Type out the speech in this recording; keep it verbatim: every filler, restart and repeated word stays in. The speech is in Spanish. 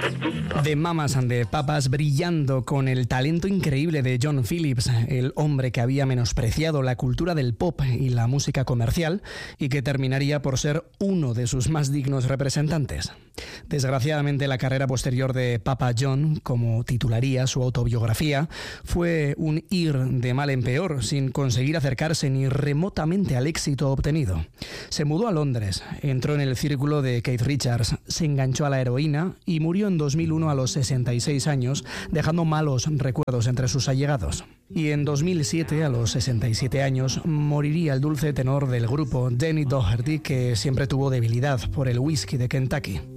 The Mamas and the Papas, brillando con el talento increíble de John Phillips, el hombre que había menospreciado la cultura del pop y la música comercial y que terminaría por ser uno de sus más dignos representantes. Desgraciadamente, la carrera posterior de Papa John, como titularía su autobiografía, fue un ir de mal en peor, sin conseguir acercarse ni remotamente al éxito obtenido. Se mudó a Londres, entró en el círculo de Keith Richards, se enganchó a la heroína y murió en dos mil uno a los sesenta y seis años, dejando malos recuerdos entre sus allegados. Y en dos mil siete, a los sesenta y siete años, moriría el dulce tenor del grupo, Danny Doherty, que siempre tuvo debilidad por el whisky de Kentucky.